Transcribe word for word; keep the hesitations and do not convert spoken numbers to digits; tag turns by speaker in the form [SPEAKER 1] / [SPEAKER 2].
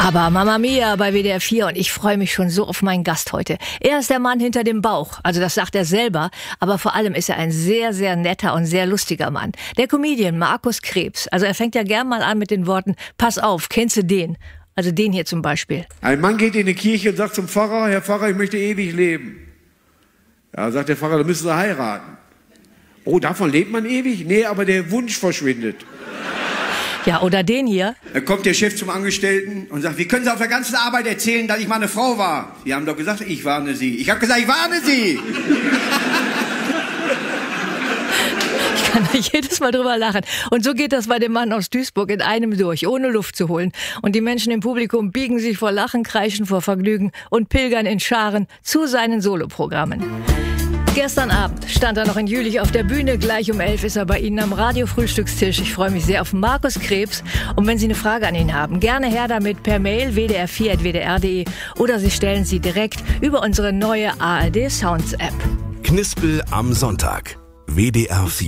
[SPEAKER 1] Aber Mama Mia bei W D R vier und ich freue mich schon so auf meinen Gast heute. Er ist der Mann hinter dem Bauch, also das sagt er selber, aber vor allem ist er ein sehr, sehr netter und sehr lustiger Mann. Der Comedian Markus Krebs, also er fängt ja gern mal an mit den Worten, pass auf, kennst du den? Also den hier zum Beispiel.
[SPEAKER 2] Ein Mann geht in die Kirche und sagt zum Pfarrer, Herr Pfarrer, ich möchte ewig leben. Ja, sagt der Pfarrer, dann müssen Sie heiraten. Oh, davon lebt man ewig? Nee, aber der Wunsch verschwindet.
[SPEAKER 1] Ja, oder den hier.
[SPEAKER 3] Da kommt der Chef zum Angestellten und sagt, wie können Sie auf der ganzen Arbeit erzählen, dass ich mal eine Frau war? Sie haben doch gesagt, ich warne Sie. Ich habe gesagt, ich warne Sie.
[SPEAKER 1] Ich kann da jedes Mal drüber lachen. Und so geht das bei dem Mann aus Duisburg in einem durch, ohne Luft zu holen. Und die Menschen im Publikum biegen sich vor Lachen, kreischen vor Vergnügen und pilgern in Scharen zu seinen Soloprogrammen. Gestern Abend stand er noch in Jülich auf der Bühne. Gleich um elf ist er bei Ihnen am Radio-Frühstückstisch. Ich freue mich sehr auf Markus Krebs. Und wenn Sie eine Frage an ihn haben, gerne her damit per Mail w d r vier at w d r punkt d e oder Sie stellen sie direkt über unsere neue A R D Sounds App.
[SPEAKER 4] Knispel am Sonntag. W D R vier.